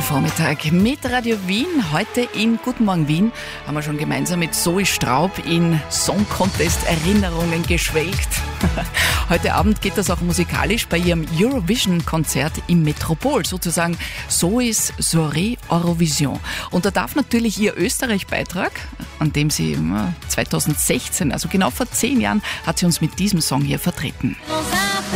Vormittag mit Radio Wien. Heute in Guten Morgen Wien haben wir schon gemeinsam mit Zoe Straub in Song Contest Erinnerungen geschwelgt. Heute Abend geht das auch musikalisch bei ihrem Eurovision-Konzert im Metropol, sozusagen Zoes Soirée Eurovision. Und da darf natürlich ihr Österreich-Beitrag, an dem sie 2016, also genau vor 10 Jahren, hat sie uns mit diesem Song hier vertreten.